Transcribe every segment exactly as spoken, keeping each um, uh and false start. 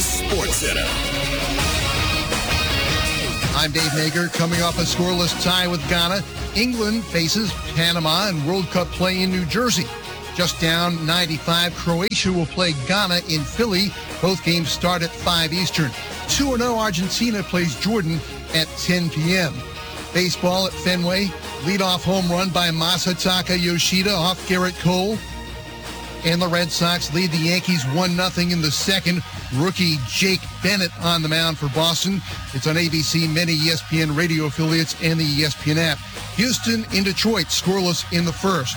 Sports Center. I'm Dave Nager. Coming off a scoreless tie with Ghana, England faces Panama in World Cup play in New Jersey. Just down ninety-five, Croatia will play Ghana in Philly. Both games start at five Eastern. two and oh Argentina plays Jordan at ten p.m. Baseball at Fenway. Leadoff home run by Masataka Yoshida off Garrett Cole. And the Red Sox lead the Yankees one nothing in the second. Rookie Jake Bennett on the mound for Boston. It's on A B C, many E S P N radio affiliates, and the E S P N app. Houston in Detroit, scoreless in the first.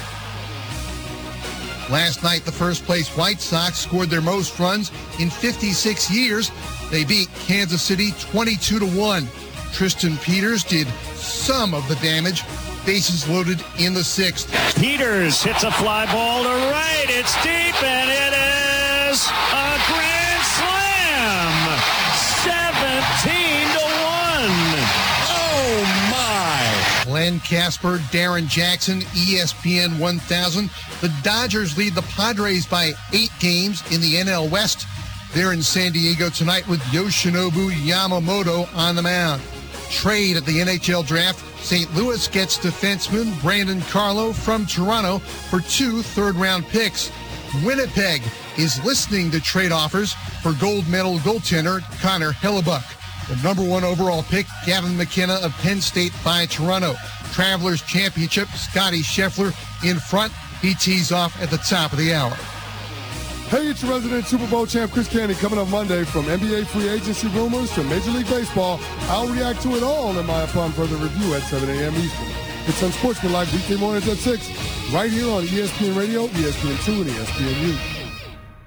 Last night, the first-place White Sox scored their most runs in fifty-six years. They beat Kansas City twenty-two to one. Tristan Peters did some of the damage. Bases loaded in the sixth. Peters hits a fly ball to right. It's deep, and it is a grand slam. seventeen to one. Oh, my. Glenn Casper, Darren Jackson, E S P N one thousand. The Dodgers lead the Padres by eight games in the N L West. They're in San Diego tonight with Yoshinobu Yamamoto on the mound. Trade at the N H L draft. Saint Louis gets defenseman Brandon Carlo from Toronto for two third-round picks. Winnipeg is listening to trade offers for gold medal goaltender Connor Hellebuck. The number one overall pick, Gavin McKenna of Penn State by Toronto. Travelers Championship, Scotty Scheffler in front. He tees off at the top of the hour. Hey, it's your resident Super Bowl champ, Chris Candy, coming up Monday. From N B A free agency rumors to Major League Baseball, I'll react to it all in my upon further review at seven a.m. Eastern. It's Unsportsmanlike weekday mornings at six, right here on E S P N Radio, E S P N two, and E S P N U.